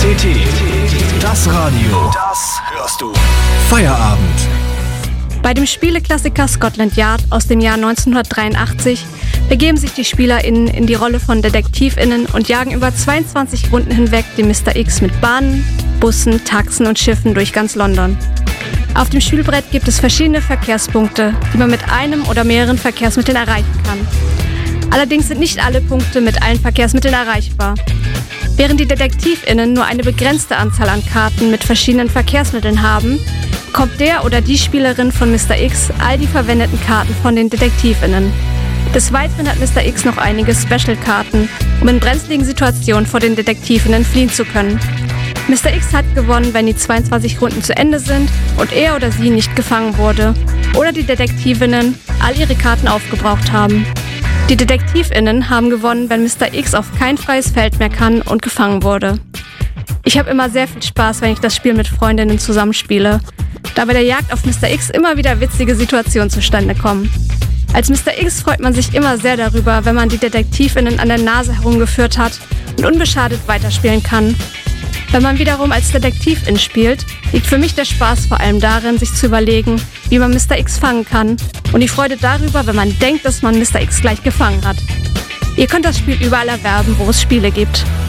TT, das Radio, das hörst du. Feierabend. Bei dem Spieleklassiker Scotland Yard aus dem Jahr 1983 begeben sich die SpielerInnen in die Rolle von DetektivInnen und jagen über 22 Runden hinweg den Mr. X mit Bahnen, Bussen, Taxen und Schiffen durch ganz London. Auf dem Spielbrett gibt es verschiedene Verkehrspunkte, die man mit einem oder mehreren Verkehrsmitteln erreichen kann. Allerdings sind nicht alle Punkte mit allen Verkehrsmitteln erreichbar. Während die DetektivInnen nur eine begrenzte Anzahl an Karten mit verschiedenen Verkehrsmitteln haben, bekommt der oder die Spielerin von Mr. X all die verwendeten Karten von den DetektivInnen. Des Weiteren hat Mr. X noch einige Special-Karten, um in brenzligen Situationen vor den DetektivInnen fliehen zu können. Mr. X hat gewonnen, wenn die 22 Runden zu Ende sind und er oder sie nicht gefangen wurde oder die DetektivInnen all ihre Karten aufgebraucht haben. Die DetektivInnen haben gewonnen, wenn Mr. X auf kein freies Feld mehr kann und gefangen wurde. Ich habe immer sehr viel Spaß, wenn ich das Spiel mit Freundinnen zusammenspiele, da bei der Jagd auf Mr. X immer wieder witzige Situationen zustande kommen. Als Mr. X freut man sich immer sehr darüber, wenn man die DetektivInnen an der Nase herumgeführt hat und unbeschadet weiterspielen kann. Wenn man wiederum als Detektivin spielt, liegt für mich der Spaß vor allem darin, sich zu überlegen, wie man Mr. X fangen kann und die Freude darüber, wenn man denkt, dass man Mr. X gleich gefangen hat. Ihr könnt das Spiel überall erwerben, wo es Spiele gibt.